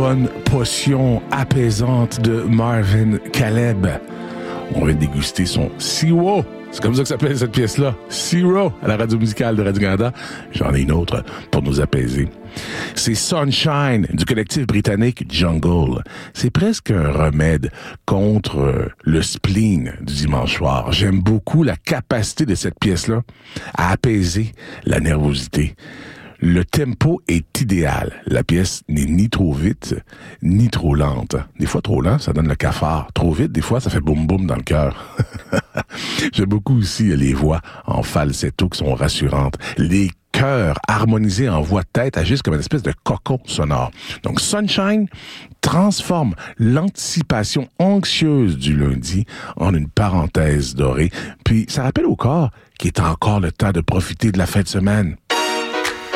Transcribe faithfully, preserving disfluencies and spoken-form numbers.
bonne potion apaisante de Marvin Caleb. On vient de déguster son Zero. C'est comme ça que s'appelle cette pièce-là. Zero à la radio musicale de Radio-Canada. J'en ai une autre pour nous apaiser. C'est Sunshine du collectif britannique Jungle. C'est presque un remède contre le spleen du dimanche soir. J'aime beaucoup la capacité de cette pièce-là à apaiser la nervosité. Le tempo est idéal. La pièce n'est ni trop vite, ni trop lente. Des fois, trop lent, ça donne le cafard. Trop vite, des fois, ça fait boum boum dans le cœur. J'aime beaucoup aussi les voix en falsetto qui sont rassurantes. Les chœurs harmonisés en voix de tête agissent comme une espèce de cocon sonore. Donc, Sunshine transforme l'anticipation anxieuse du lundi en une parenthèse dorée. Puis, ça rappelle au corps qu'il est encore le temps de profiter de la fin de semaine.